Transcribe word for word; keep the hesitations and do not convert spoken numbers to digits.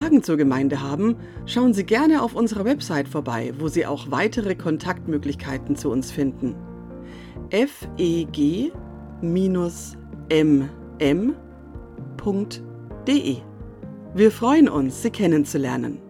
Fragen zur Gemeinde haben, schauen Sie gerne auf unserer Website vorbei, wo Sie auch weitere Kontaktmöglichkeiten zu uns finden. f e g m m punkt d e. Wir freuen uns, Sie kennenzulernen.